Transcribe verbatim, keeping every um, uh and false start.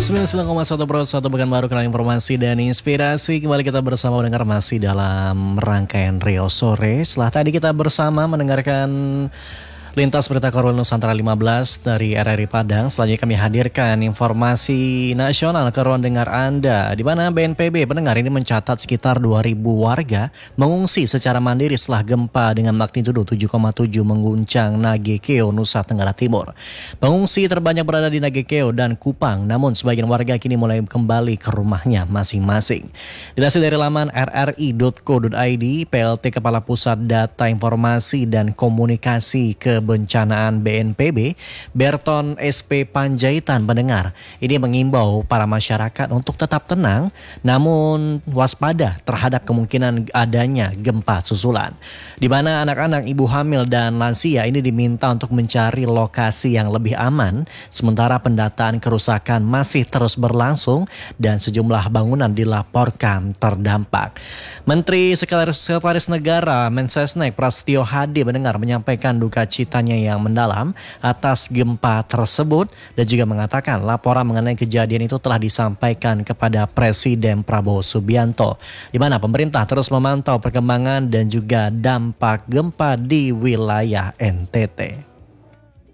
sembilan puluh sembilan koma satu Pro satu pekan baru kenal informasi dan inspirasi. Kembali kita bersama mendengar masih dalam rangkaian Rio Sore. Setelah tadi kita bersama mendengarkan Lintas Berita Korwil Nusantara lima belas dari R R I Padang. Selanjutnya kami hadirkan informasi nasional ke ruang dengar Anda, di mana B N P B pendengar ini mencatat sekitar dua ribu warga mengungsi secara mandiri setelah gempa dengan magnitudo tujuh koma tujuh mengguncang Nagekeo, Nusa Tenggara Timur. Pengungsi terbanyak berada di Nagekeo dan Kupang, namun sebagian warga kini mulai kembali ke rumahnya masing-masing. Dilansir dari laman r r i dot co dot i d, P L T Kepala Pusat Data Informasi dan Komunikasi ke Kebencanaan B N P B, Berton S P Panjaitan pendengar ini mengimbau para masyarakat untuk tetap tenang namun waspada terhadap kemungkinan adanya gempa susulan, di mana anak-anak, ibu hamil dan lansia ini diminta untuk mencari lokasi yang lebih aman sementara pendataan kerusakan masih terus berlangsung dan sejumlah bangunan dilaporkan terdampak. Menteri Sekretaris, Sekretaris Negara Mensesnek Prasetyo Hadi mendengar menyampaikan duka cita yang mendalam atas gempa tersebut dan juga mengatakan laporan mengenai kejadian itu telah disampaikan kepada Presiden Prabowo Subianto, di mana pemerintah terus memantau perkembangan dan juga dampak gempa di wilayah N T T.